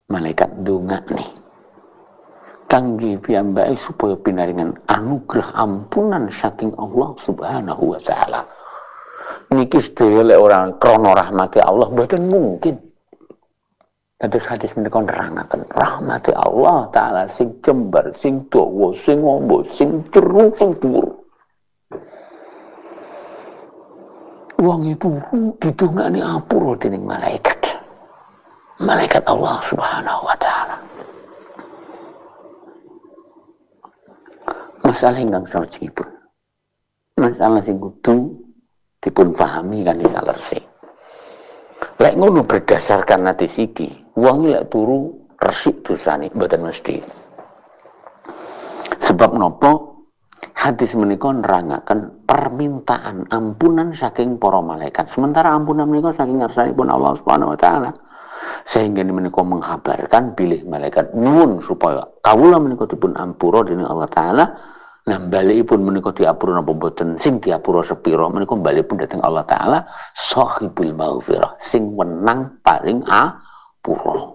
malaikat ndongakne kangge piyambake supaya pinaringan anugerah ampunan saking Allah Subhanahu wa taala. Niki sedaya lek ora krana rahmati Allah mboten mungkin. Dados hadis menika nerangaken rahmati Allah taala sing jembar, sing dawa, sing amba, sing jero, sing dhuwur. Wong itu ditungani apura dening malaikat. Malaikat Allah Subhanahu wa taala. Masalah ingkang salajengipun. Masalah sing kudu dipun pahami kan salese. Lek ngono berdasarkan hadis iki, wong lek turu resik dosane mboten mesti. Sebab nopo? Hadis menika nerangaken permintaan ampunan saking para malaikat. Sementara ampunan menika saking ngarsanipun Allah Subhanahu wa taala. Sehingga menika menghabarkan bilih malaikat nuwun supaya kawula menika dipun ampura dening Allah taala. Nah balikipun menika diapura napa mboten sing diapura sepira menika balikipun dhateng Allah taala sahibul maghfirah sing wenang paring apura.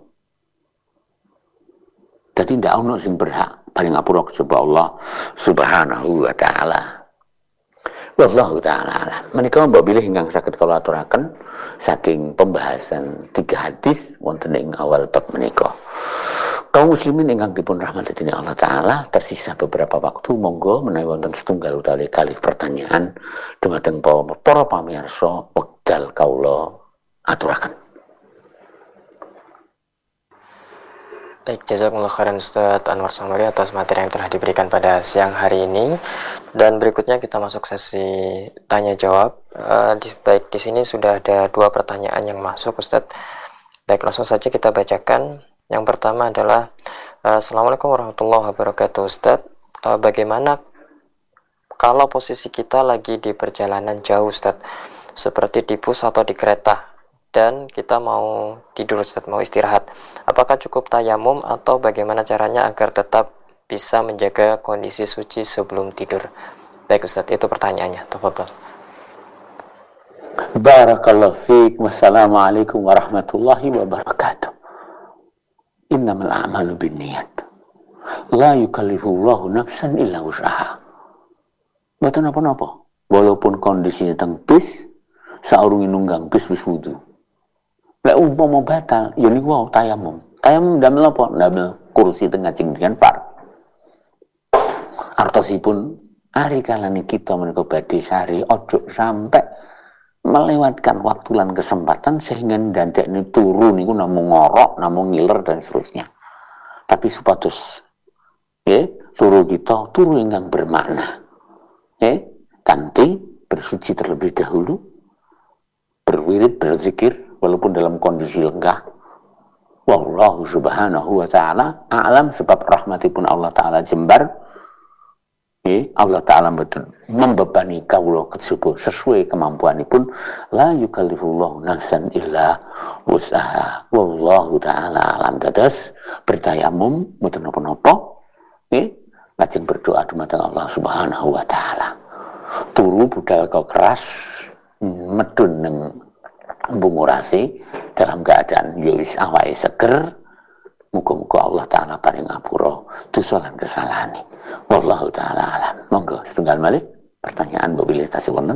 Dadi ndak ono sing berhak paling apura kejaba Allah Subhanahu wa taala. Wallahu taala. Menika mbok bilih ingkang saged kula aturaken saking pembahasan 3 hadis wonten ing awal bab menika. Kaum muslimin ingkang dipun rahmati dening Allah taala, tersisa beberapa waktu monggo menawi wonten setunggal utawi kalih pertanyaan dumateng para pamirsa wekdal kawula aturaken. Baik, jazakumullah khairan Ustaz Anwar Samari atas materi yang telah diberikan pada siang hari ini. Dan berikutnya kita masuk sesi tanya jawab. Baik, di sini sudah ada 2 pertanyaan yang masuk Ustaz. Baik, langsung saja kita bacakan. Yang pertama adalah Assalamualaikum warahmatullahi wabarakatuh Ustaz. Bagaimana kalau posisi kita lagi di perjalanan jauh Ustaz, seperti di bus atau di kereta, dan kita mau tidur Ustaz, mau istirahat, apakah cukup tayamum atau bagaimana caranya agar tetap bisa menjaga kondisi suci sebelum tidur? Baik Ustaz, itu pertanyaannya. Tafadhol. Barakallahu fiik. Wassalamualaikum warahmatullahi wabarakatuh. Innamal a'malu binniyat. La yukallifullahu nafsan illa wus'aha. Mboten napa-napa. Walaupun kondisinya teng bis, saurungi nunggang bis wis wudu. Lek umpama batal, ya niku wae tayamum. Tayamum ndamel apa? Ndamel kursi teng ngajeng dengan par. Artosipun ari kalane kita menika badhe sari ojo sampai melewatkan waktu lan kesempatan sehingga ndandekne turu niku namung ngorok, namung ngiler dan seterusnya. Tapi supados turu kita turu ingkang bermakna. Kanthi bersuci terlebih dahulu, berwirid, berzikir walaupun dalam kondisi lenggah. Wallahu subhanahu wa ta'ala a'lam, sebab rahmatipun Allah ta'ala jembar. Allah Ta'ala membebani kawula kejaba sesuai kemampuanipun. La yukallifullahu nafsan illa wus'aha. Wallahu Ta'ala alam. Dados bertayamum mboten napa-napa, lajeng berdoa dumateng Allah Subhanahu wa taala. Turu budal kok keras medun ning embung urasi dalam keadaan ya wis awake seger. Muga-muga Allah Ta'ala paring ngapura dosa lan kesalahane. Wallahu ta'ala alam. Monggo setunggal malih pertanyaan mbok pilih tasih wonten.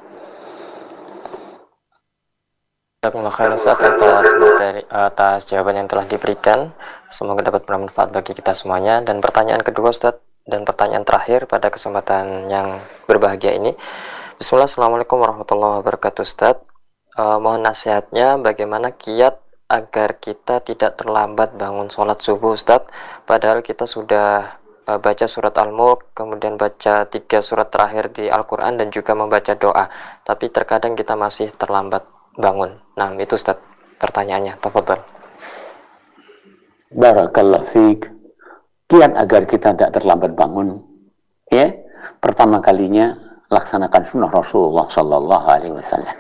Jazakumullah khairan Ustaz atas jawaban yang telah diberikan. Semoga dapat bermanfaat bagi kita semuanya. Dan pertanyaan kedua Ustaz, dan pertanyaan terakhir pada kesempatan yang berbahagia ini. Bismillah, Assalamualaikum warahmatullahi wabarakatuh Ustaz. Mohon nasihatnya bagaimana kiat agar kita tidak terlambat bangun sholat subuh Ustaz, padahal kita sudah baca surat Al-Mulk, kemudian baca 3 surat terakhir di Al-Quran dan juga membaca doa, tapi terkadang kita masih terlambat bangun. Nah itu Ustaz pertanyaannya. Tafadhol. Barakallahu fiik. Kiat agar kita tidak terlambat bangun, pertama kalinya laksanakan sunnah Rasulullah Sallallahu Alaihi Wasallam.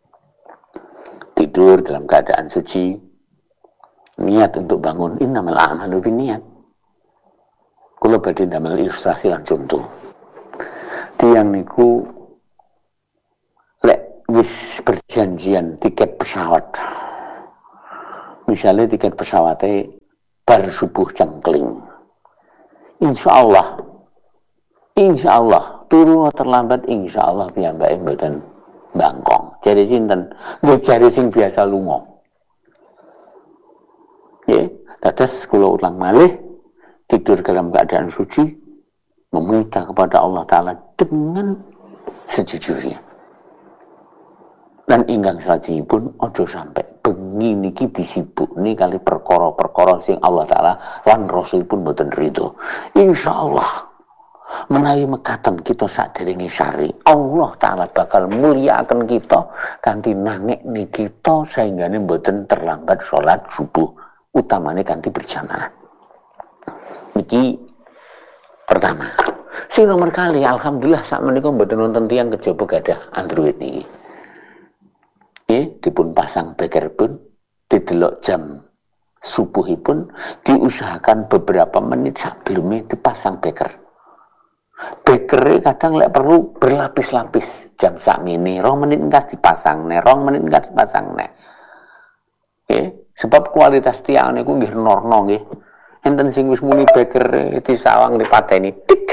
Tidur dalam keadaan suci, niat untuk bangun. Innamal a'malu binniyat. Kula badhe ndamel ilustrasi lan contoh. Tiyang niku lek wis berjanjian tiket pesawat. Misalnya tiket pesawatnya bar subuh cengkling. Insya Allah turu terlambat insya Allah piyambake mboten bangkong. Jare sinten? Nggih jare sing biasa lunga. Nggih, dados kula ulang malih, tidur dalam keadaan suci, meminta kepada Allah Ta'ala dengan sejujurnya. Dan ingkang salajengipun ojo sampai bengi niki disibukni kali perkara-perkara sing Allah Ta'ala lan Rasul pun boten ridho. Insyaallah menawi mekaten kita saderenge sari, Allah Ta'ala bakal mulyakaken kita kanthi nangekne kita sahinggane boten terlambat salat subuh, utamane kanthi berjamaah. Niki pertama. Sing nomor kali alhamdulillah sak menika mboten wonten tiyang kejaba gadah Android niki. Dipun pasang beker pun, didelok jam subuhipun, diusahakan beberapa menit sebelumnya dipasang beker. Bekernya kadang lek perlu berlapis-lapis, jam sakmene 2 menit ngas dipasang nih, 2 menit ngas dipasang nih. Sebab kualitas tiang niku nggih norno nggih. Enten sing wis muni beker disawang dipateni tik.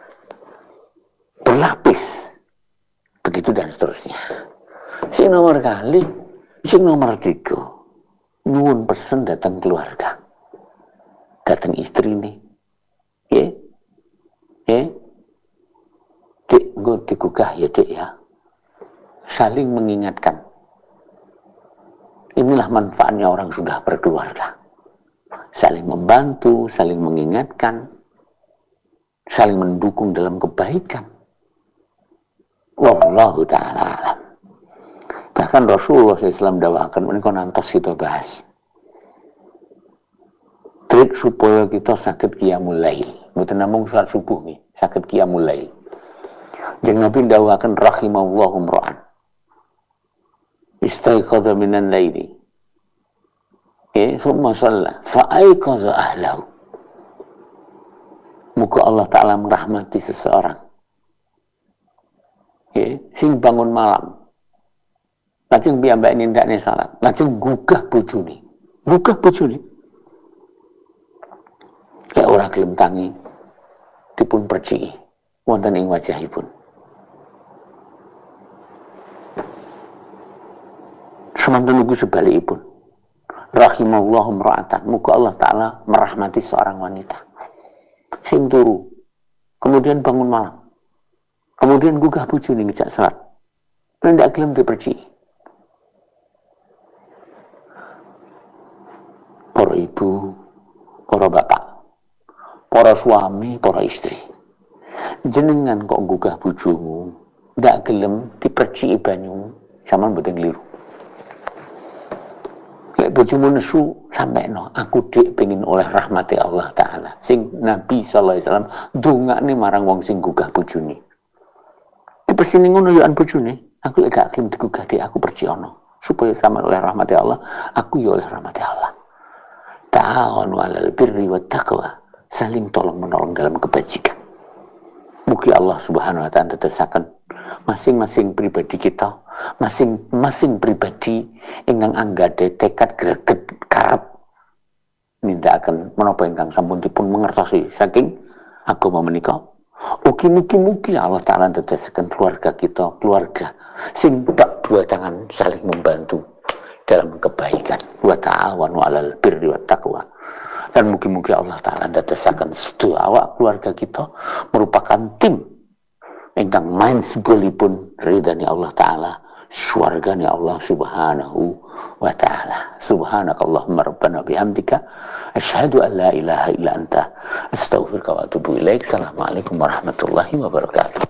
Berlapis. Begitu dan seterusnya. Sing nomor 3, nyuwun pesen datang keluarga, datang istri nih, dek, gue digugah ya dek ya, saling mengingatkan. Inilah manfaatnya orang sudah berkeluarga, saling membantu, saling mengingatkan, saling mendukung dalam kebaikan. Wallahu ta'ala alam. Bahkan Rasulullah SAW dawakan, menika nantos kita bahas. Trik supaya kita sakit qiyamul lail. Mboten namung salat subuh nih, sakit qiyamul lail. Jeung Nabi dawakan rahimallahu imra'an. Istaiqadha minan laili. Summa shalla fa aiqadha ahlahu. Muga Allah Ta'ala merahmati seseorang. Sing bangun malam. Lajeng piyambake nindakne salat, lajeng gugah bojone. Ya ora gelem tangi dipun perciki wonten ing wajahipun. Semanten ugi sebalikipun. Rahimallahu imra'atan, muga Allah Ta'ala merahmati seorang wanita. Sing turu, kemudian bangun malam. Kemudian gugah bojone ngejak salat. Ndak gelem diperciki. Para ibu, para bapak, para suami, para istri. Jenengan kok gugah bojomu, ndak gelem diperciki banyu, sampean mboten kliru. Lek bojomu nesu sampeno, aku dik pengin oleh rahmati Allah Ta'ala. Sing Nabi sallallahu alaihi wasallam ndongakne marang wong sing gugah bojone. Dipesini ngono yo an bojone, aku lek gak gelem digugah dik, aku perciono supaya sampean oleh rahmati Allah, aku yo oleh rahmati Allah. Ta'awanu 'alal birri wat taqwa, saling tolong-menolong dalam kebajikan. Mugi Allah Subhanahu wa taala tetesaken masing-masing pribadi kita, masing-masing pribadi ingkang anggade tekad greget karep nindakaken menapa ingkang sampun dipun mangertosi saking agama menika. Mugi-mugi Allah Ta'ala tetesaken keluarga kita, keluarga sing bak dua tangan saling membantu dalam kebaikan. Wa ta'awanu 'alal birri wat taqwa. Dan mugi-mugi Allah Ta'ala ndadosaken sedaya awak keluarga kita merupakan tim ingkang main segolipun ridhani Allah Ta'ala, swargane Allah Subhanahu wa Ta'ala. Subhanakallahumma rabbana bihamdika asyhadu an la ilaha illa anta astaghfiruka wa atubu ilaik. Assalamualaikum warahmatullahi wabarakatuh.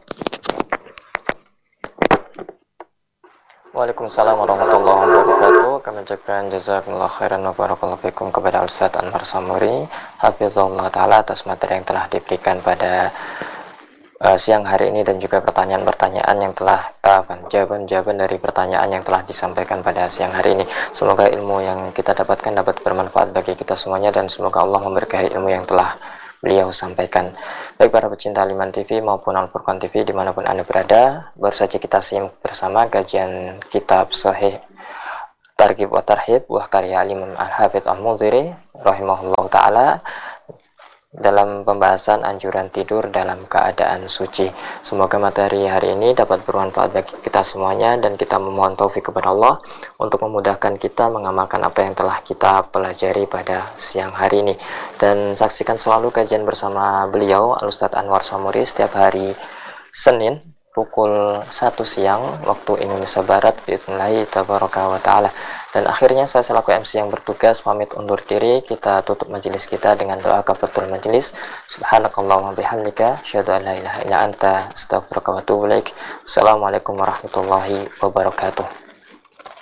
Waalaikumsalam warahmatullahi wabarakatuh. Kami ucapkan jazakumullah khairan wa barakallahu fikum kepada Ustaz Anwar Samuri hafizahullah ta'ala atas materi yang telah diberikan pada siang hari ini, dan juga pertanyaan-pertanyaan yang telah jawaban-jawaban dari pertanyaan yang telah disampaikan pada siang hari ini. Semoga ilmu yang kita dapatkan dapat bermanfaat bagi kita semuanya, dan semoga Allah memberkahi ilmu yang telah beliau sampaikan. Baik para pecinta Liman TV maupun Al Furqan TV dimanapun Anda berada, baru saja kita simak bersama kajian kitab Sahih Targhib wa Tarhib, buah karya Imam Al-Hafidz Al-Mundhiri rahimahullah ta'ala, dalam pembahasan anjuran tidur dalam keadaan suci. Semoga materi hari ini dapat bermanfaat bagi kita semuanya, dan kita memohon taufik kepada Allah untuk memudahkan kita mengamalkan apa yang telah kita pelajari pada siang hari ini. Dan saksikan selalu kajian bersama beliau Al-Ustadz Anwar Samuri setiap hari Senin pukul 1 siang waktu Indonesia Barat, bismillahi tabaraka wa ta'ala. Dan akhirnya saya selaku MC yang bertugas pamit undur diri. Kita tutup majelis kita dengan doa kafaratul majelis. Subhanakallahumma bihamdika asyhadu an la ilaha illa anta astaghfiruka wa atubu ilaik. Assalamualaikum warahmatullahi wabarakatuh.